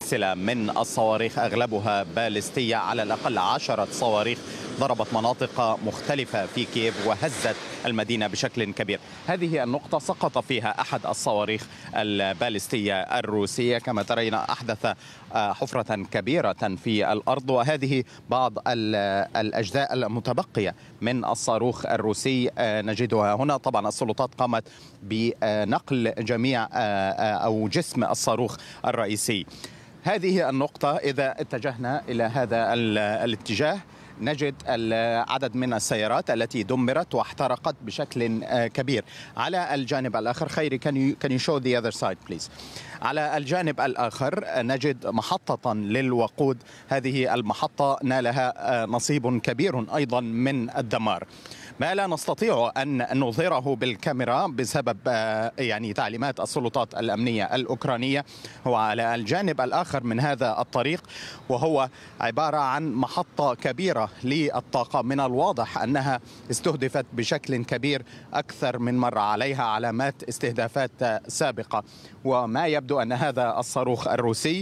سلسلة من الصواريخ أغلبها باليستية، على الأقل 10 صواريخ ضربت مناطق مختلفة في كييف وهزت المدينة بشكل كبير. هذه النقطة سقط فيها أحد الصواريخ الباليستية الروسية، كما ترين أحدث حفرة كبيرة في الأرض، وهذه بعض الأجزاء المتبقية من الصاروخ الروسي نجدها هنا. طبعا السلطات قامت بنقل جميع أو جسم الصاروخ الرئيسي. هذه النقطة إذا اتجهنا إلى هذا الاتجاه نجد العدد من السيارات التي دمرت واحترقت بشكل كبير. على الجانب الآخر خيري can you show the other side please. على الجانب الآخر نجد محطة للوقود. هذه المحطة نالها نصيب كبير أيضا من الدمار. ما لا نستطيع أن نظهره بالكاميرا بسبب تعليمات السلطات الأمنية الأوكرانية هو على الجانب الآخر من هذا الطريق، وهو عبارة عن محطة كبيرة للطاقة. من الواضح أنها استهدفت بشكل كبير أكثر من مرة، عليها علامات استهدافات سابقة، وما يبدو أن هذا الصاروخ الروسي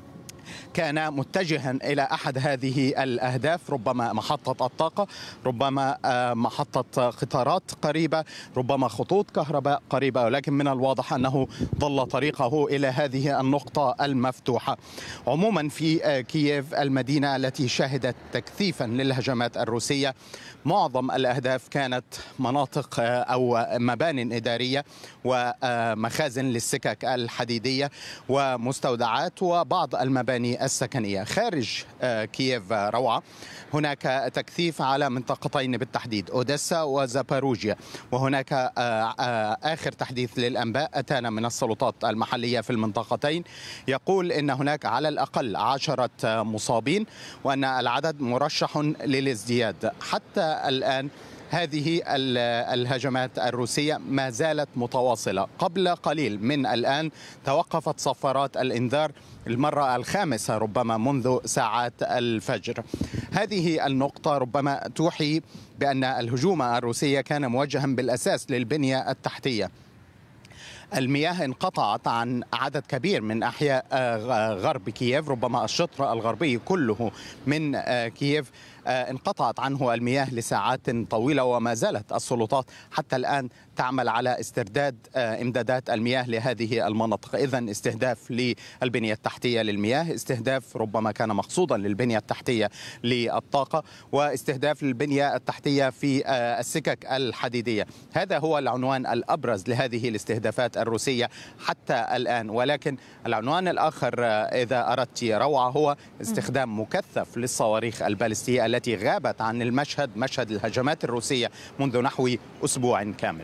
كان متجها إلى أحد هذه الأهداف، ربما محطة الطاقة، ربما محطة قطارات قريبة، ربما خطوط كهرباء قريبة، ولكن من الواضح أنه ضل طريقه إلى هذه النقطة المفتوحة. عموما في كييف المدينة التي شهدت تكثيفا للهجمات الروسية، معظم الأهداف كانت مناطق أو مبان إدارية ومخازن للسكك الحديدية ومستودعات وبعض المباني السكنية. خارج كييف روعة هناك تكثيف على منطقتين بالتحديد، أوديسا وزاباروجيا، وهناك آخر تحديث للأنباء أتانا من السلطات المحلية في المنطقتين يقول إن هناك على الأقل 10 مصابين وأن العدد مرشح للازدياد. حتى الآن هذه الهجمات الروسية ما زالت متواصلة. قبل قليل من الآن توقفت صفارات الإنذار المرة الخامسة ربما منذ ساعات الفجر. هذه النقطة ربما توحي بأن الهجوم الروسي كان موجها بالأساس للبنية التحتية. المياه انقطعت عن عدد كبير من أحياء غرب كييف، ربما الشطر الغربي كله من كييف انقطعت عنه المياه لساعات طويلة، وما زالت السلطات حتى الآن تعمل على استرداد إمدادات المياه لهذه المناطق. إذن استهداف للبنية التحتية للمياه، استهداف ربما كان مقصودا للبنية التحتية للطاقة، واستهداف للبنية التحتية في السكك الحديدية. هذا هو العنوان الأبرز لهذه الاستهدافات الروسية حتى الآن. ولكن العنوان الآخر إذا أردت روعة هو استخدام مكثف للصواريخ البالستية التي غابت عن المشهد، مشهد الهجمات الروسية منذ نحو أسبوع كامل.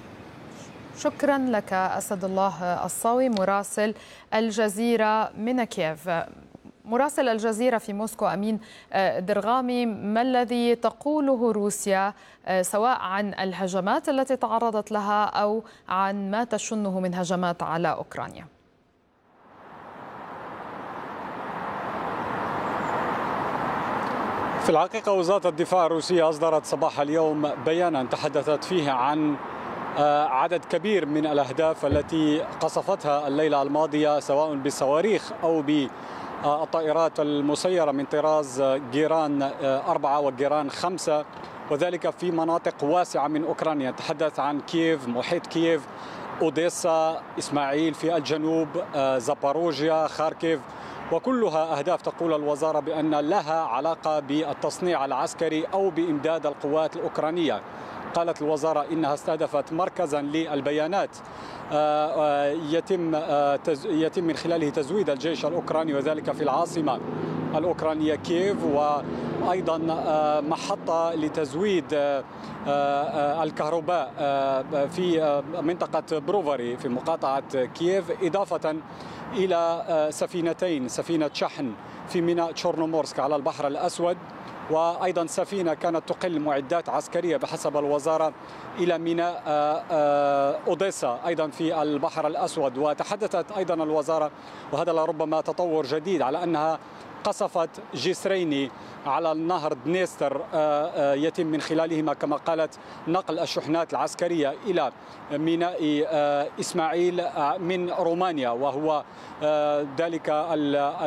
شكرا لك أسد الله الصاوي مراسل الجزيرة من كييف. مراسل الجزيرة في موسكو أمين درغامي، ما الذي تقوله روسيا سواء عن الهجمات التي تعرضت لها أو عن ما تشنه من هجمات على أوكرانيا؟ في الحقيقة وزارة الدفاع الروسية أصدرت صباح اليوم بيانا تحدثت فيه عن عدد كبير من الأهداف التي قصفتها الليلة الماضية سواء بالصواريخ أو بالطائرات المسيرة من طراز جيران 4 وجيران 5، وذلك في مناطق واسعة من أوكرانيا. تحدث عن كييف، محيط كييف، أوديسا، إسماعيل في الجنوب، زاباروجيا، خاركيف، وكلها أهداف تقول الوزارة بأن لها علاقة بالتصنيع العسكري أو بإمداد القوات الأوكرانية. قالت الوزارة إنها استهدفت مركزا للبيانات يتم من خلاله تزويد الجيش الأوكراني، وذلك في العاصمة الأوكرانية كييف، وأيضا محطة لتزويد الكهرباء في منطقة بروفاري في مقاطعة كييف، إضافة إلى سفينتين، سفينة شحن في ميناء تشورنومورسك على البحر الأسود، وأيضا سفينة كانت تقل معدات عسكرية بحسب الوزارة إلى ميناء أوديسا أيضا في البحر الأسود. وتحدثت أيضا الوزارة، وهذا لربما تطور جديد، على أنها قصفت جسرين على النهر دنيستر يتم من خلالهما كما قالت نقل الشحنات العسكرية إلى ميناء إسماعيل من رومانيا، وهو ذلك